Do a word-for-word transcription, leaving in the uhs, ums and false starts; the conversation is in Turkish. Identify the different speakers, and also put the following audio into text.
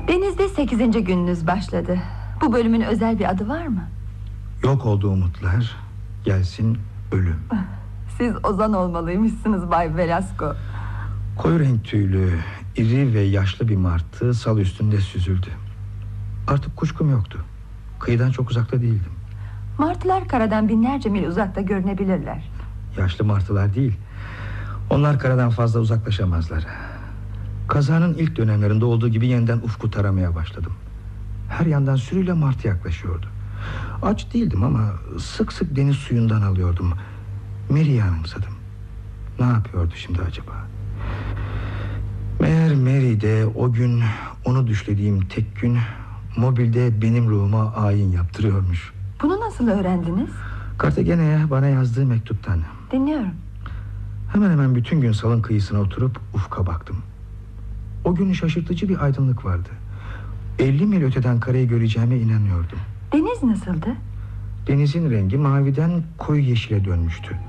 Speaker 1: Denizde sekizinci gününüz başladı. Bu bölümün özel bir adı var mı?
Speaker 2: Yok oldu umutlar, gelsin ölüm.
Speaker 1: Siz ozan olmalıymışsınız Bay Velasco.
Speaker 2: Koyu renk tüylü, iri ve yaşlı bir martı sal üstünde süzüldü. Artık kuşkum yoktu. Kıyıdan çok uzakta değildim.
Speaker 1: Martılar karadan binlerce mil uzakta görünebilirler.
Speaker 2: Yaşlı martılar değil. Onlar karadan fazla uzaklaşamazlar. Kazanın ilk dönemlerinde olduğu gibi yeniden ufku taramaya başladım. Her yandan sürüyle martı yaklaşıyordu. Aç değildim ama sık sık deniz suyundan alıyordum. Mary'i anımsadım. Ne yapıyordu şimdi acaba? Meğer Mary de o gün, onu düşlediğim tek gün, mobilde benim ruhuma ayin yaptırıyormuş.
Speaker 1: Bunu nasıl öğrendiniz?
Speaker 2: Cartagena'ya bana yazdığı mektuptan.
Speaker 1: Dinliyorum.
Speaker 2: Hemen hemen bütün gün salın kıyısına oturup ufka baktım. O gün şaşırtıcı bir aydınlık vardı. elli mil öteden karayı göreceğime inanıyordum.
Speaker 1: Deniz nasıldı?
Speaker 2: Denizin rengi maviden koyu yeşile dönmüştü.